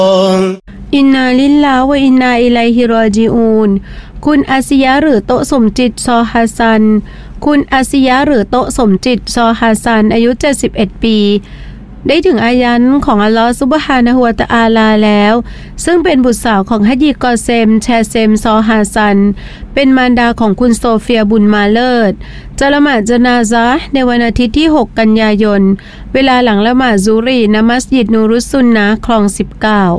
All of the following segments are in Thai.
อินนาลิลลาฮ์วะอินนาอิลัยฮิรอญิอูนคุณอาซิยะหรือโตสมจิตซอฮัสซันคุณอาซิยะหรือโตสมจิตซอฮัสซันอายุ71ปีได้ถึงอายันของอัลลอฮฺซุบฮานะฮูวะตะอาลาแล้วซึ่งเป็นบุตรสาวของฮัจญีกอเซมแชเซมซอฮัสซันเป็นมารดาของคุณโซเฟียบุญมาเลิศจะละหมาดญะนาซะห์ในวันอาทิตย์ที่6กันยายนเวลาหลังละหมาดซุฮรีณมัสยิดนูรุสซุนนะห์คลอง19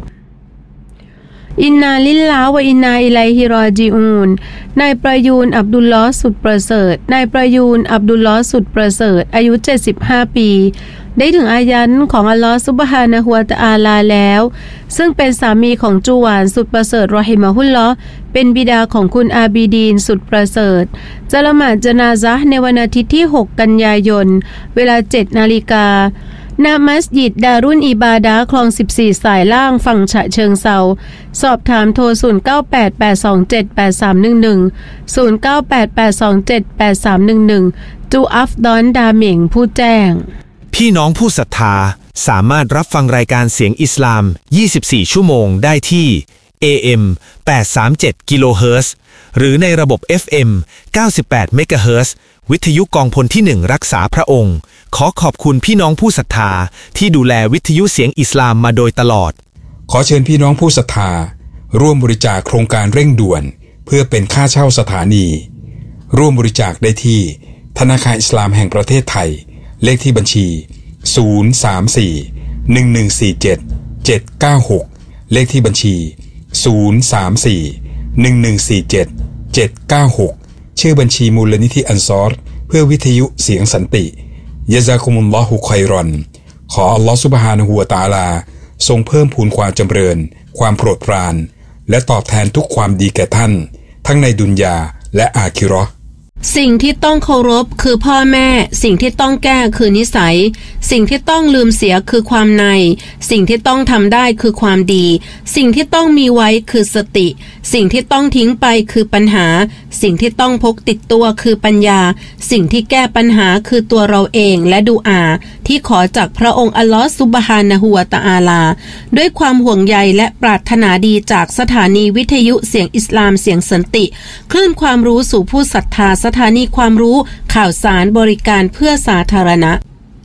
อินนาลิลลาฮ์วะอินนาอิลัยฮิรอญิอูนนายประยูนอับดุลลอฮ์สุดประเสริฐนายประยูนอับดุลลอฮ์สุดประเสริฐอายุ75ปีได้ถึงอายันของอัลลอฮ์ซุบฮานะฮูวะตะอาลาแล้วซึ่งเป็นสามีของจูหวานสุดประเสริฐรอฮิมะฮุลลอฮ์เป็นบิดาของคุณอาบีดีนสุดประเสริฐจะละหมาดญะนาซะห์ในวันอาทิตย์ที่6กันยายนเวลา 7 นาฬิกาณมัสยิดดารุนอิบาดะห์คลอง14สายล่างฝั่งฉะเชิงเทราสอบถามโทร0988278311 0988278311จูอัฟดอนดาเหม่งผู้แจ้งพี่น้องผู้ศรัทธาสามารถรับฟังรายการเสียงอิสลาม24ชั่วโมงได้ที่ AM 837กิโลเฮิรตซ์หรือในระบบ FM 98เมกะเฮิรตซ์วิทยุกองพลที่1รักษาพระองค์ขอขอบคุณพี่น้องผู้ศรัทธาที่ดูแลวิทยุเสียงอิสลามมาโดยตลอดขอเชิญพี่น้องผู้ศรัทธาร่วมบริจาคโครงการเร่งด่วนเพื่อเป็นค่าเช่าสถานีร่วมบริจาคได้ที่ธนาคารอิสลามแห่งประเทศไทยเลขที่บัญชี034-1147-796เลขที่บัญชี034-1147-796ชื่อบัญชีมูลนิธิอันซอรเพื่อวิทยุเสียงสันติยะซากุมุลลอฮุค็อยรอนขออัลลอฮฺซุบฮานะฮูวะตะอาลาทรงเพิ่มพูนความจำเริญความโปรดปรานและตอบแทนทุกความดีแก่ท่านทั้งในดุนยาและอาคิเราะห์สิ่งที่ต้องเคารพคือพ่อแม่สิ่งที่ต้องแก้คือนิสัยสิ่งที่ต้องลืมเสียคือความในสิ่งที่ต้องทำได้คือความดีสิ่งที่ต้องมีไว้คือสติสิ่งที่ต้องทิ้งไปคือปัญหาสิ่งที่ต้องพกติดตัวคือปัญญาสิ่งที่แก้ปัญหาคือตัวเราเองและดุอาที่ขอจากพระองค์อัลลอฮฺซุบฮานะฮูวะตะอาลาด้วยความห่วงใยและปรารถนาดีจากสถานีวิทยุเสียงอิสลามเสียงสันติคลื่นความรู้สู่ผู้ศรัทธาสถานีความรู้ข่าวสารบริการเพื่อสาธารณะ